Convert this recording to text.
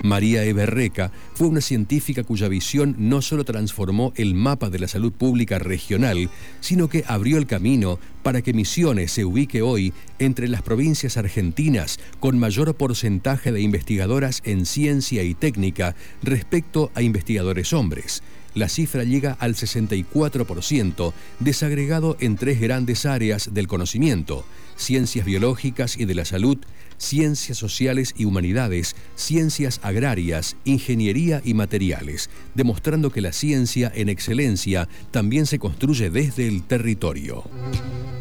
María Eberreca fue una científica cuya visión no solo transformó el mapa de la salud pública regional, sino que abrió el camino para que Misiones se ubique hoy entre las provincias argentinas con mayor porcentaje de investigadoras en ciencia y técnica respecto a investigadores hombres. La cifra llega al 64%, desagregado en 3 grandes áreas del conocimiento: ciencias biológicas y de la salud, ciencias sociales y humanidades, ciencias agrarias, ingeniería y materiales, demostrando que la ciencia en excelencia también se construye desde el territorio.